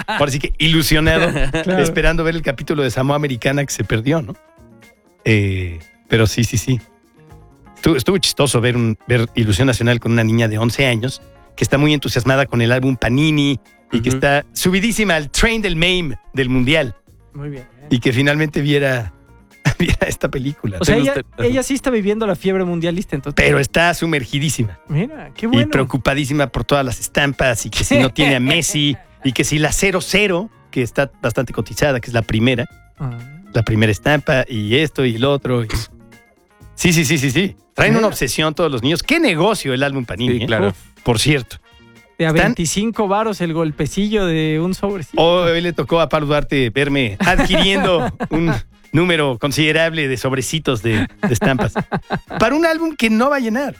ahora sí que ilusionado, esperando ver el capítulo de Samoa Americana que se perdió, ¿no? Pero sí. Estuvo chistoso ver Ilusión Nacional con una niña de 11 años que está muy entusiasmada con el álbum Panini y que está subidísima al train del meme del Mundial. Muy bien. Y que finalmente viera esta película. O sea, ella sí está viviendo la fiebre mundialista, entonces. Pero está sumergidísima. Mira, qué bueno. Y preocupadísima por todas las estampas y que si no tiene a Messi y que si la 00, que está bastante cotizada, que es la primera estampa y esto y lo otro. Sí. Traen una obsesión todos los niños. ¡Qué negocio el álbum Panini! Sí, claro. Por cierto. De a 25 varos el golpecillo de un sobrecito. Hoy le tocó a Pablo Duarte verme adquiriendo un número considerable de sobrecitos de estampas para un álbum que no va a llenar.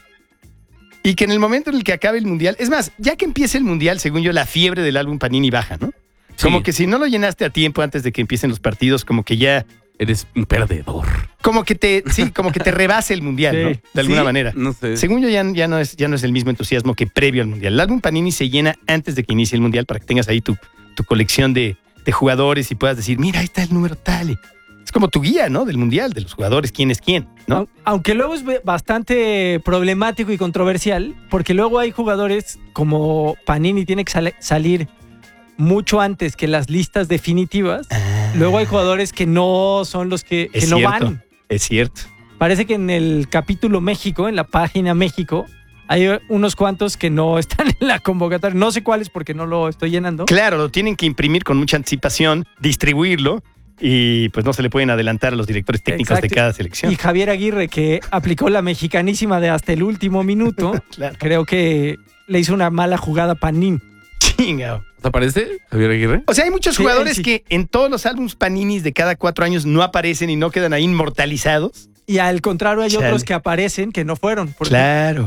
Y que en el momento en el que acabe el Mundial, es más, ya que empiece el Mundial, según yo, la fiebre del álbum Panini baja, ¿no? Sí. Como que si no lo llenaste a tiempo antes de que empiecen los partidos, como que ya... Eres un perdedor. Como que te rebase el Mundial, ¿no? De alguna manera. No sé. Según yo, ya no es el mismo entusiasmo que previo al Mundial. El álbum Panini se llena antes de que inicie el Mundial para que tengas ahí tu colección de jugadores y puedas decir, mira, ahí está el número tal. Es como tu guía, ¿no? Del Mundial, de los jugadores, quién es quién, ¿no? Aunque luego es bastante problemático y controversial, porque luego hay jugadores como Panini tiene que salir mucho antes que las listas definitivas. Luego hay jugadores que no son los que no van. Es cierto. Parece que en el capítulo México, en la página México, hay unos cuantos que no están en la convocatoria. No sé cuáles porque no lo estoy llenando. Claro, lo tienen que imprimir con mucha anticipación, distribuirlo y pues no se le pueden adelantar a los directores técnicos de cada selección. Y Javier Aguirre, que aplicó la mexicanísima de hasta el último minuto, claro. Creo que le hizo una mala jugada a Panini. Chingao. ¿Te aparece Javier Aguirre? O sea, hay muchos jugadores que en todos los álbumes Paninis de cada 4 años no aparecen y no quedan ahí inmortalizados. Y al contrario, hay otros que aparecen que no fueron. Claro.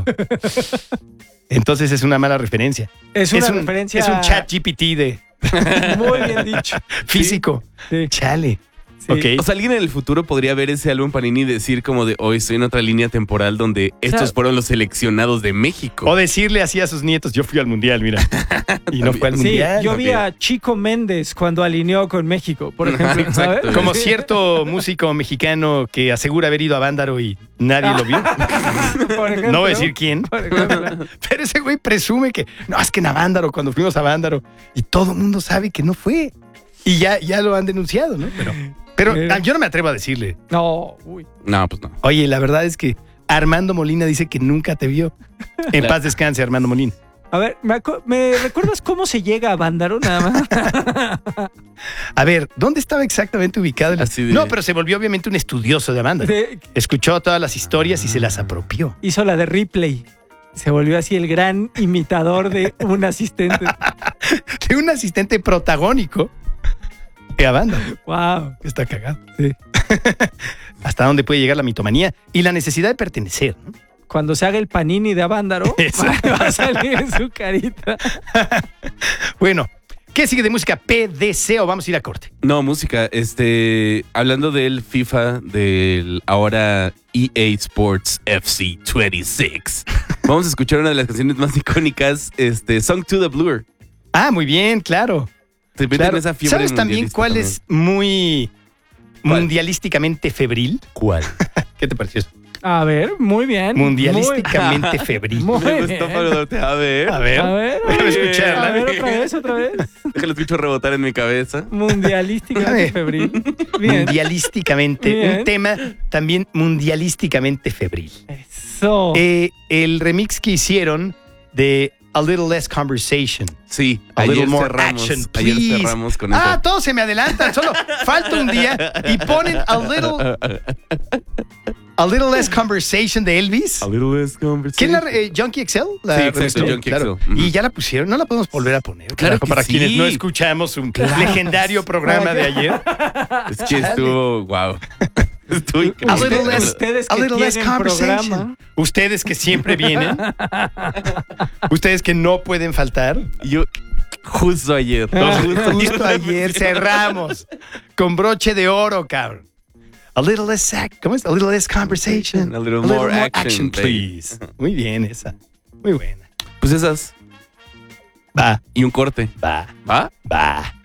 Entonces es una mala referencia. Es una referencia. Es un chat GPT de... Muy bien dicho. Físico. Sí. Chale. Sí. Okay. O sea, alguien en el futuro podría ver ese álbum Panini y decir como de hoy estoy en otra línea temporal donde estos fueron los seleccionados de México. O decirle así a sus nietos, yo fui al Mundial, mira. Y no fue al Mundial. Yo vi a Chico Méndez cuando alineó con México, por ejemplo. ¿Sabes? Como cierto músico mexicano que asegura haber ido a Vándaro y nadie lo vio. Por ejemplo, no voy a decir quién. Pero ese güey presume que, no, es que en Avándaro, cuando fuimos a Vándaro, y todo el mundo sabe que no fue. Y ya lo han denunciado, ¿no? Pero yo no me atrevo a decirle. No, No, pues no. Oye, la verdad es que Armando Molina dice que nunca te vio. En paz descanse, Armando Molina. A ver, ¿me recuerdas cómo se llega a Vándaro nada más? A ver, ¿dónde estaba exactamente ubicado? No, pero se volvió obviamente un estudioso de Vándaro. Escuchó todas las historias y se las apropió. Hizo la de Ripley. Se volvió así el gran imitador de un asistente. De un asistente protagónico. A Vándaro. Wow. Está cagado. Sí. Hasta dónde puede llegar la mitomanía y la necesidad de pertenecer, ¿no? Cuando se haga el Panini de Avándaro, va a salir en su carita. Bueno, ¿qué sigue de música? ¿PDC o vamos a ir a corte? No, música. Hablando del FIFA, del ahora EA Sports FC 26. Vamos a escuchar una de las canciones más icónicas, Song to the Blur. Ah, muy bien, claro. Claro. Esa fiebre. ¿Sabes también cuál es muy mundialísticamente febril? ¿Cuál? ¿Qué te pareció eso? A ver, muy bien. Mundialísticamente febril. Muy Me bien. gustó, Pablo Duarte. A ver. Déjame escucharla. A ver, otra vez. Déjalo escucho rebotar en mi cabeza. Mundialísticamente febril. Bien. Mundialísticamente. Bien. Un tema también mundialísticamente febril. Eso. El remix que hicieron de A Little Less Conversation. Sí, A ayer little more cerramos, action, ayer please. cerramos con eso. Todos se me adelantan. Solo falta un día y ponen A Little Less Conversation de Elvis. A Little Less Conversation. ¿Quién la Junkie XL? Sí, exacto, Junkie XL. Y ya la pusieron, no la podemos volver a poner. Claro que para sí. quienes no escuchamos un legendario programa de ayer. Es que estuvo, wow. Estuvo A little less, Ustedes que a little less tienen conversation. programa. Ustedes que siempre vienen. Ustedes que no pueden faltar. Yo, justo ayer. Justo ayer cerramos con broche de oro, cabrón. A little less ¿cómo es? A little less conversation. A little more action, please. Muy bien esa. Muy buena. Pues esas. Va. Y un corte. Va. ¿Va? Va.